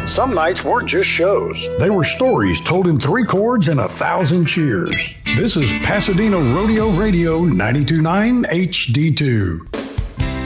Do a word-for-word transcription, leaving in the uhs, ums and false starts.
Some nights weren't just shows. They were stories told in three chords and a thousand cheers. This is Pasadena Rodeo Radio ninety-two point nine H D two.